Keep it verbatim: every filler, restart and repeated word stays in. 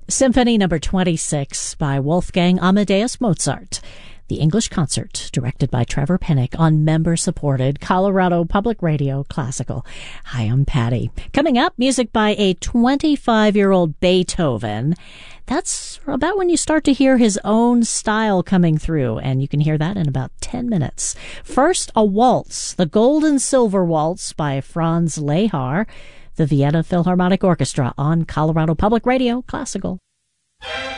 Symphony Number twenty-six by Wolfgang Amadeus Mozart. The English Concert, directed by Trevor Pennick on member-supported Colorado Public Radio Classical. Hi, I'm Patty. Coming up, music by a twenty-five-year-old Beethoven. That's about when you start to hear his own style coming through, and you can hear that in about ten minutes. First, a waltz, the Gold and Silver Waltz by Franz Lehár, the Vienna Philharmonic Orchestra on Colorado Public Radio Classical.